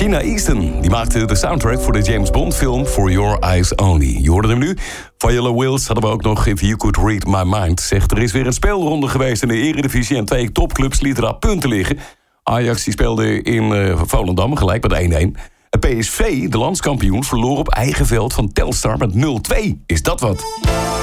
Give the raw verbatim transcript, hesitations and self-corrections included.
Sheena Easton, die maakte de soundtrack voor de James Bond film For Your Eyes Only. Je hoorde hem nu. Viola Wills hadden we ook nog If You Could Read My Mind. Zegt, er is weer een speelronde geweest in de Eredivisie en twee topclubs lieten daar punten liggen. Ajax die speelde in uh, Volendam gelijk met één-één. P S V, de landskampioen, verloor op eigen veld van Telstar met nul twee. Is dat wat?